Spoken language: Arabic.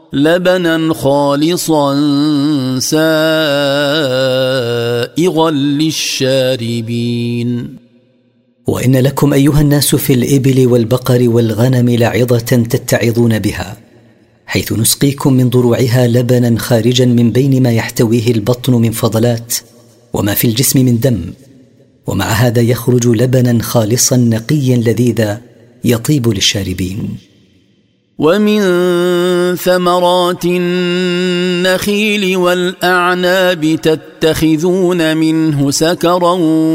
لبنا خالصا سائغا للشاربين. وإن لكم أيها الناس في الإبل والبقر والغنم لعظة تتعظون بها، حيث نسقيكم من ضروعها لبنا خارجا من بين ما يحتويه البطن من فضلات وما في الجسم من دم، ومع هذا يخرج لبنا خالصا نقيا لذيذا يطيب للشاربين. ومن ثمرات النخيل والأعناب تتخذون منه سكرا